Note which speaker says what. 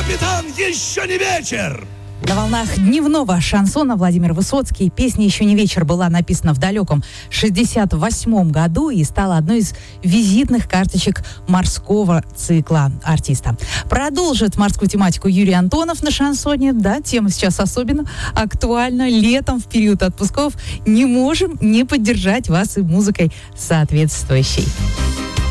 Speaker 1: капитан, еще не вечер!
Speaker 2: На волнах дневного шансона Владимир Высоцкий. Песня «Еще не вечер» была написана в далеком 1968 году и стала одной из визитных карточек морского цикла артиста. Продолжит морскую тематику Юрий Антонов на шансоне. Да, тема сейчас особенно актуальна. Летом, в период отпусков, не можем не поддержать вас и музыкой соответствующей.